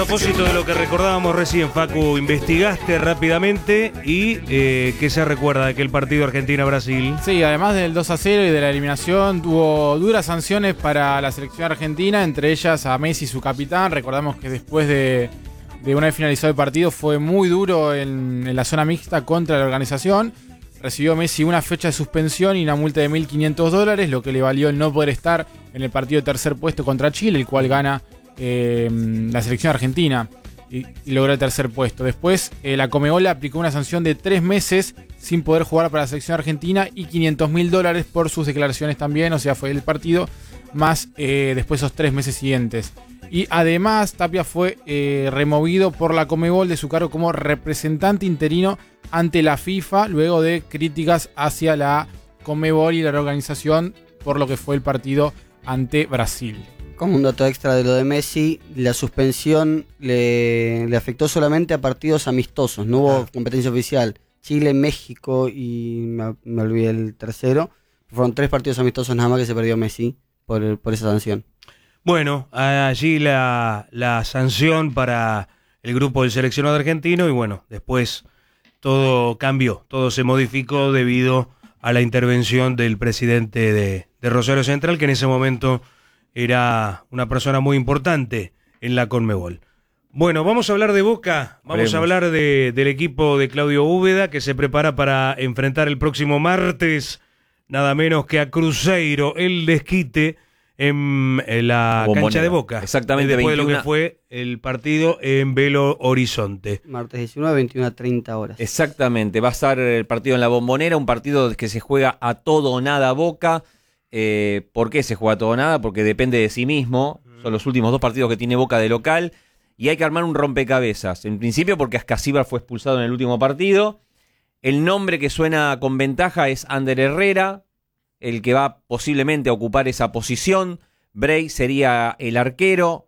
propósito de lo que recordábamos recién, Facu, investigaste rápidamente y ¿qué se recuerda de aquel partido Argentina-Brasil? Sí, además del 2-0 y de la eliminación, tuvo duras sanciones para la selección argentina, entre ellas a Messi, su capitán. Recordamos que después de una vez finalizado el partido fue muy duro en la zona mixta contra la organización. Recibió Messi una fecha de suspensión y una multa de $1.500, lo que le valió el no poder estar en el partido de tercer puesto contra Chile, el cual gana la selección argentina y logró el tercer puesto. Después la Conmebol aplicó una sanción de 3 meses sin poder jugar para la selección argentina y $500.000 por sus declaraciones también, o sea, fue el partido más después esos 3 meses siguientes. Y además Tapia fue removido por la Conmebol de su cargo como representante interino ante la FIFA luego de críticas hacia la Conmebol y la organización por lo que fue el partido ante Brasil. Como un dato extra de lo de Messi, la suspensión le afectó solamente a partidos amistosos, no hubo competencia oficial. Chile, México y me olvidé el tercero. Fueron 3 partidos amistosos nada más que se perdió Messi por esa sanción. Bueno, allí la sanción para el grupo del seleccionado argentino y bueno, después todo cambió, todo se modificó debido a la intervención del presidente de Rosario Central, que en ese momento era una persona muy importante en la Conmebol. Bueno, vamos a hablar de Boca, vamos a hablar del equipo de Claudio Úbeda, que se prepara para enfrentar el próximo martes, nada menos que a Cruzeiro, el desquite en la cancha de Boca. Exactamente, después 21... de lo que fue el partido en Belo Horizonte. Martes 19, 21:30 horas. Exactamente, va a estar el partido en la Bombonera, un partido que se juega a todo o nada Boca. ¿Por qué se juega a todo o nada? Porque depende de sí mismo. Son los últimos 2 partidos que tiene Boca de local y hay que armar un rompecabezas. En principio porque Ascasíbar fue expulsado en el último partido. El nombre que suena con ventaja es Ander Herrera, el que va posiblemente a ocupar esa posición. Bray sería el arquero.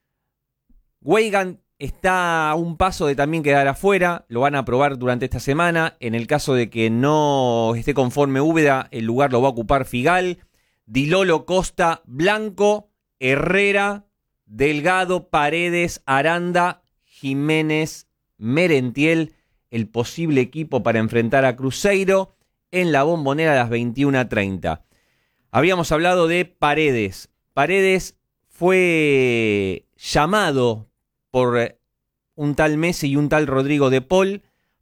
Weigand está a un paso de también quedar afuera. Lo van a probar durante esta semana. En el caso de que no esté conforme Úbeda, el lugar lo va a ocupar Figal. Di Lolo, Costa, Blanco, Herrera, Delgado, Paredes, Aranda, Jiménez, Merentiel, el posible equipo para enfrentar a Cruzeiro en la Bombonera a las 21:30. Habíamos hablado de Paredes. Paredes fue llamado por un tal Messi y un tal Rodrigo de Paul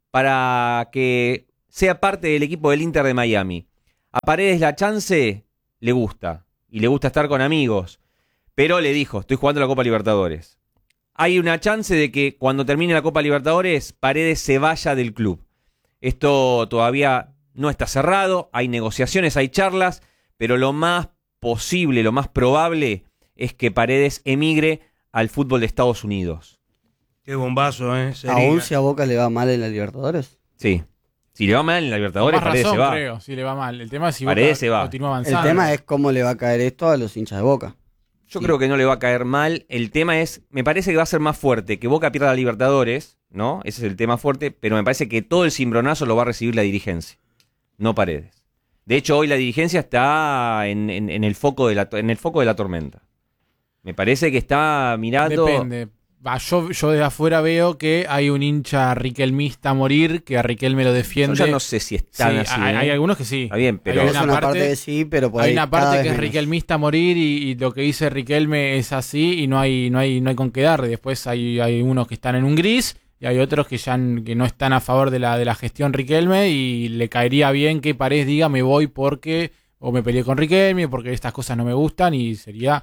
para que sea parte del equipo del Inter de Miami. A Paredes la chance le gusta, y le gusta estar con amigos, pero le dijo, estoy jugando la Copa Libertadores. Hay una chance de que cuando termine la Copa Libertadores, Paredes se vaya del club. Esto todavía no está cerrado, hay negociaciones, hay charlas, pero lo más posible, lo más probable es que Paredes emigre al fútbol de Estados Unidos. Qué bombazo, sería. ¿Aún si a Boca le va mal en la Libertadores? Sí. Si le va mal en la Libertadores, Paredes se va. Creo, si le va mal. El tema es si Paredes Boca se va. continúa avanzando. El tema es cómo le va a caer esto a los hinchas de Boca. Yo creo que no le va a caer mal. El tema es, me parece que va a ser más fuerte que Boca pierda la Libertadores, ¿no? Ese es el tema fuerte, pero me parece que todo el cimbronazo lo va a recibir la dirigencia, no Paredes. De hecho, hoy la dirigencia está en el foco de la tormenta. Me parece que está mirando... Depende. Yo desde afuera veo que hay un hincha riquelmista a morir, que a Riquelme lo defiende. Yo ya no sé si están así. Hay algunos que sí. Está bien, pero... Hay una parte que sí, pero por ahí hay una parte que es menos. riquelmista a morir y lo que dice Riquelme es así y no hay con qué dar. Después hay unos que están en un gris y hay otros que no están a favor de la gestión Riquelme y le caería bien que Paredes diga me voy porque o me peleé con Riquelme porque estas cosas no me gustan y sería...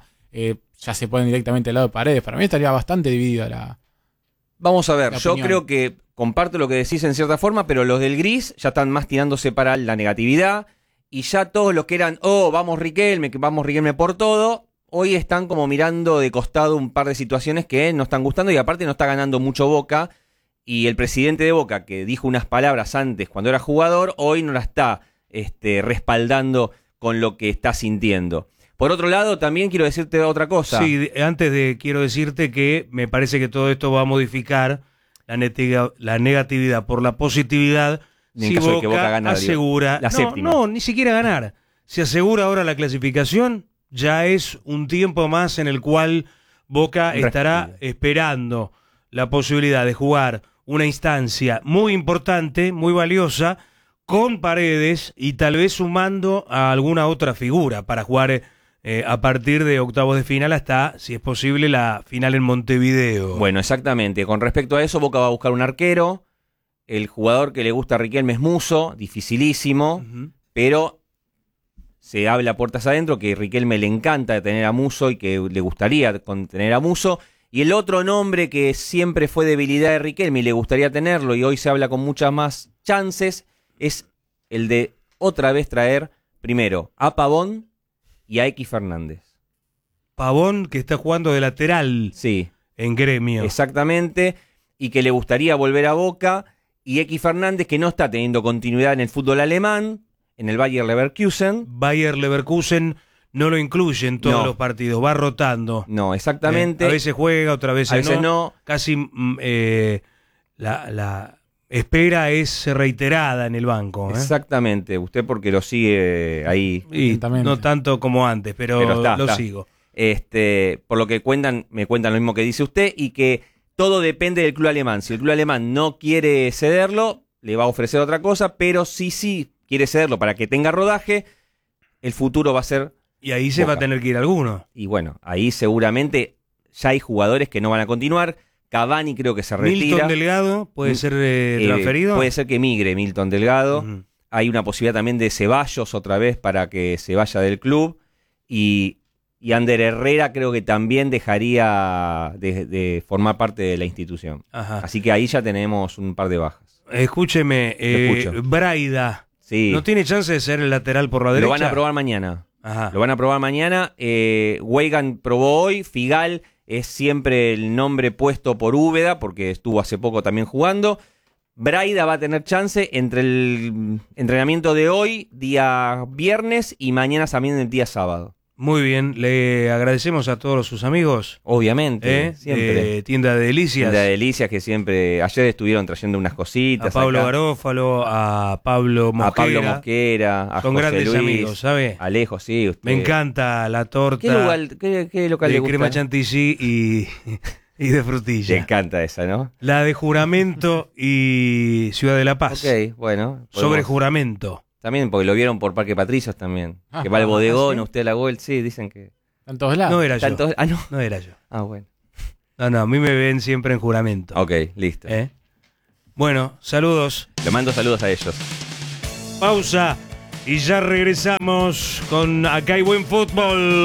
ya se ponen directamente al lado de Paredes. Para mí estaría bastante dividida la... Vamos a ver, yo opinión. creo que comparto lo que decís en cierta forma, pero los del gris ya están más tirándose para la negatividad y ya todos los que eran, vamos Riquelme por todo, hoy están como mirando de costado un par de situaciones que no están gustando y aparte no está ganando mucho Boca y el presidente de Boca que dijo unas palabras antes cuando era jugador, hoy no la está respaldando con lo que está sintiendo. Por otro lado, también quiero decirte otra cosa. Sí, quiero decirte que me parece que todo esto va a modificar la negatividad por la positividad. En si caso de Boca, que Boca gana asegura la séptima. No, ni siquiera ganar. Si asegura ahora la clasificación, ya es un tiempo más en el cual Boca estará esperando la posibilidad de jugar una instancia muy importante, muy valiosa, con Paredes y tal vez sumando a alguna otra figura para jugar a partir de octavos de final hasta, si es posible, la final en Montevideo. Bueno, exactamente. Con respecto a eso, Boca va a buscar un arquero. El jugador que le gusta a Riquelme es Musso, dificilísimo, pero se habla puertas adentro que Riquelme le encanta tener a Musso y que le gustaría tener a Musso. Y el otro nombre que siempre fue debilidad de Riquelme y le gustaría tenerlo y hoy se habla con muchas más chances es el de otra vez traer primero a Pavón y a X Fernández. Pavón, que está jugando de lateral Sí, en Gremio. exactamente, y que le gustaría volver a Boca, y X Fernández que no está teniendo continuidad en el fútbol alemán, en el Bayer Leverkusen. Bayer Leverkusen no lo incluye en todos No. los partidos, va rotando. No, exactamente. A veces juega, otras veces, A veces no. Casi la espera es reiterada en el banco. Exactamente, usted porque lo sigue ahí. Y Exactamente. no tanto como antes, pero está. sigo. Por lo que me cuentan lo mismo que dice usted, y que todo depende del club alemán. Si el club alemán no quiere cederlo, le va a ofrecer otra cosa, pero sí quiere cederlo para que tenga rodaje, el futuro va a ser... Y ahí se Boca. va a tener que ir alguno. Y bueno, ahí seguramente ya hay jugadores que no van a continuar. Cavani creo que se retira. Milton Delgado puede ser transferido. Puede ser que migre Milton Delgado. Ujú. Hay una posibilidad también de Ceballos otra vez para que se vaya del club. Y Ander Herrera creo que también dejaría de formar parte de la institución. Ajá. Así que ahí ya tenemos un par de bajas. Escúcheme, escucho. Braida, Sí. ¿no tiene chance de ser el lateral por la derecha? Lo van a probar mañana. Ajá. Lo van a probar mañana. Weigan probó hoy. Figal es siempre el nombre puesto por Úbeda, porque estuvo hace poco también jugando. Braida va a tener chance entre el entrenamiento de hoy, día viernes, y mañana también el día sábado. Muy bien, le agradecemos a todos sus amigos. Obviamente, siempre. Tienda de Delicias. Tienda de Delicias que siempre, ayer estuvieron trayendo unas cositas. A Pablo acá. Garófalo, a Pablo Mosquera. A Pablo Mosquera, a Son José grandes Luis, amigos, ¿sabe? Alejo, sí. Usted. Me encanta la torta ¿Qué local le de gusta? crema chantilly y de Te frutilla. encanta esa, ¿no? La de Juramento y Ciudad de la Paz. Ok, bueno. Sobre podemos- Juramento. También, porque lo vieron por Parque Patricios también. Ah, que va al bodegón, ¿sí? usted a la Gold, sí, dicen que... En todos lados. No era yo. Tanto... Ah, no. No era yo. Ah, bueno. No, a mí me ven siempre en Juramento. Ok, listo. Bueno, saludos. Le mando saludos a ellos. Pausa y ya regresamos con Acá hay buen fútbol.